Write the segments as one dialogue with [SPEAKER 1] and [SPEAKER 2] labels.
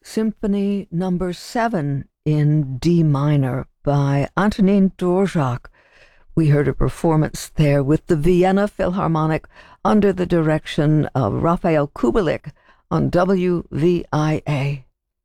[SPEAKER 1] Symphony Number 7 in D minor by Antonin Dvorak. We heard a performance there with the Vienna Philharmonic under the direction of Raphael Kubelik on WVIA.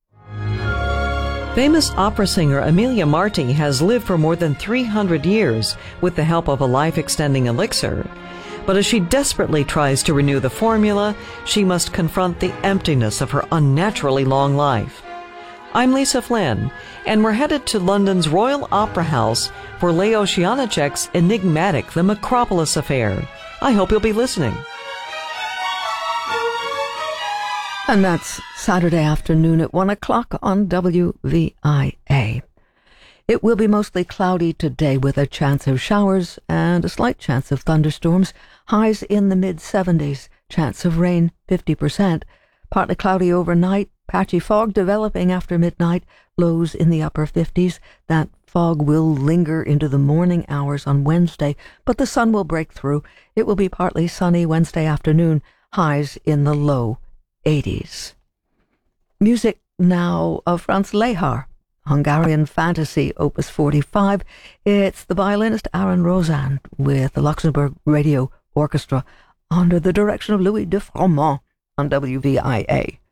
[SPEAKER 2] Famous opera singer Emilia Marti has lived for more than 300 years with the help of a life-extending elixir. But as she desperately tries to renew the formula, she must confront the emptiness of her unnaturally long life. I'm Lisa Flynn, and we're headed to London's Royal Opera House for Leo Janáček's enigmatic The Macropolis Affair. I hope you'll be listening.
[SPEAKER 1] And that's Saturday afternoon at 1 o'clock on WVIA. It will be mostly cloudy today with a chance of showers and a slight chance of thunderstorms. Highs in the mid-70s. Chance of rain 50%. Partly cloudy overnight. Patchy fog developing after midnight. Lows in the upper 50s. That fog will linger into the morning hours on Wednesday, but the sun will break through. It will be partly sunny Wednesday afternoon. Highs in the low 80s. Music now of Franz Lehár. Hungarian Fantasy, Opus 45. It's the violinist Aaron Rozan with the Luxembourg Radio Orchestra under the direction of Louis de Froment on WVIA.